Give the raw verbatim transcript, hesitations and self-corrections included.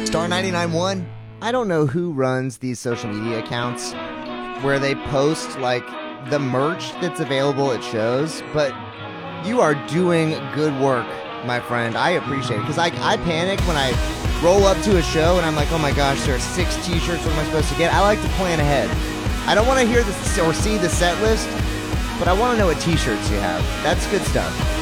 Star ninety-nine point one. I don't know who runs these social media accounts where they post like the merch that's available at shows, but you are doing good work, my friend. I appreciate it because I, I panic when I roll up to a show and I'm like, oh my gosh, there are six t-shirts. What am I supposed to get? I like to plan ahead. I don't want to hear this or see the set list, but I want to know what t-shirts you have. That's good stuff.